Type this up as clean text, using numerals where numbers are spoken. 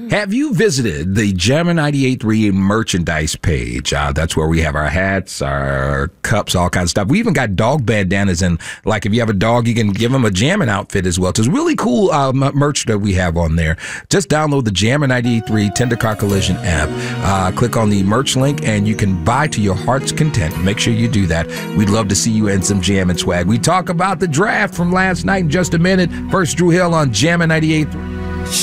Have you visited the Jammer 98.3 merchandise page? That's where we have our hats, our cups, all kinds of stuff. We even got dog bandanas, and like if you have a dog, you can give them a jamming outfit as well. So it's really cool merch that we have on there. Just download the Jammer 98.3 Tender Car Collision app. Click on the merch link, and you can buy to your heart's content. Make sure you do that. We'd love to see you in some jamming swag. We talk about the draft from last night in just a minute. First, Drew Hill on Jammer 98.3.